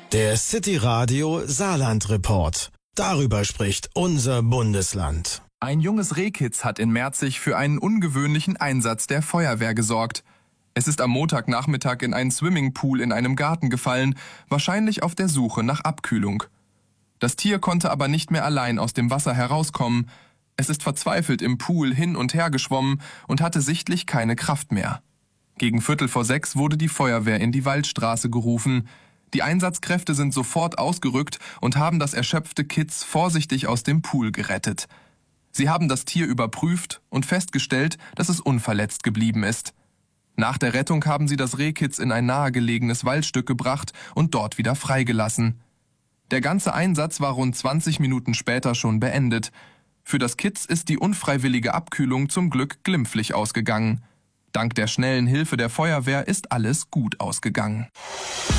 Der City Radio Saarland Report. Darüber spricht unser Bundesland. Ein junges Rehkitz hat in Merzig für einen ungewöhnlichen Einsatz der Feuerwehr gesorgt. Es ist am Montagnachmittag in einen Swimmingpool in einem Garten gefallen, wahrscheinlich auf der Suche nach Abkühlung. Das Tier konnte aber nicht mehr allein aus dem Wasser herauskommen. Es ist verzweifelt im Pool hin und her geschwommen und hatte sichtlich keine Kraft mehr. Gegen 5:45 wurde die Feuerwehr in die Waldstraße gerufen. Die Einsatzkräfte sind sofort ausgerückt und haben das erschöpfte Kitz vorsichtig aus dem Pool gerettet. Sie haben das Tier überprüft und festgestellt, dass es unverletzt geblieben ist. Nach der Rettung haben sie das Rehkitz in ein nahegelegenes Waldstück gebracht und dort wieder freigelassen. Der ganze Einsatz war rund 20 Minuten später schon beendet. Für das Kitz ist die unfreiwillige Abkühlung zum Glück glimpflich ausgegangen. Dank der schnellen Hilfe der Feuerwehr ist alles gut ausgegangen.